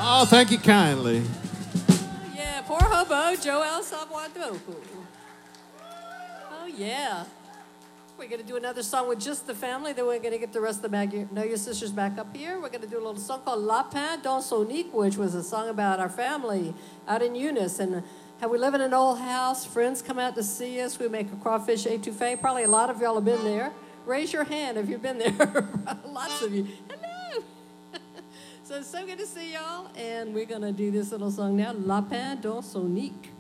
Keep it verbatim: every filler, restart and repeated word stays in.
Oh, thank you kindly. Yeah, poor hobo, Joel Savwadoku. Oh, yeah. We're going to do another song with just the family. Then we're going to get the rest of the Mag- Know Your Sisters back up here. We're going to do a little song called La Pain dans Sonique, which was a song about our family out in Eunice. And how we live in an old house. Friends come out to see us. We make a crawfish etouffee. Probably a lot of y'all have been there. Raise your hand if you've been there. Lots of you. Hello. So it's so good to see y'all. And we're going to do this little song now, La Pain dans Sonique.